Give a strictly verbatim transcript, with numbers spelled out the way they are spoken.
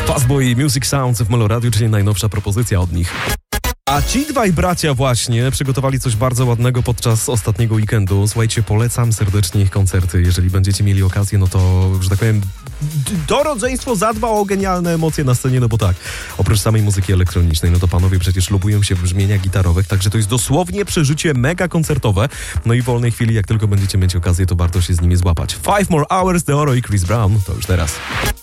Fastboy Music Sounds w Meloradiu, czyli najnowsza propozycja od nich. A ci dwaj bracia właśnie przygotowali coś bardzo ładnego podczas ostatniego weekendu. Słuchajcie, polecam serdecznie ich koncerty. Jeżeli będziecie mieli okazję, no to, że tak powiem, to rodzeństwo zadba o genialne emocje na scenie, no bo tak, oprócz samej muzyki elektronicznej, no to panowie przecież lubują się w brzmieniach gitarowych, także to jest dosłownie przeżycie mega koncertowe. No i w wolnej chwili, jak tylko będziecie mieć okazję, to warto się z nimi złapać. Five More Hours, The Oro i Chris Brown, to już teraz.